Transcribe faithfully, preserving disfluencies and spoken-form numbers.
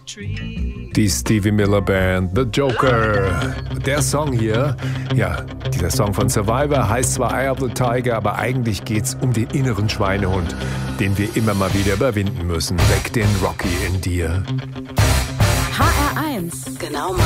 Die Stevie Miller Band, The Joker. Der Song hier, ja, dieser Song von Survivor heißt zwar Eye of the Tiger, aber eigentlich geht's um den inneren Schweinehund, den wir immer mal wieder überwinden müssen. Weck den Rocky in dir. H R eins. Genau.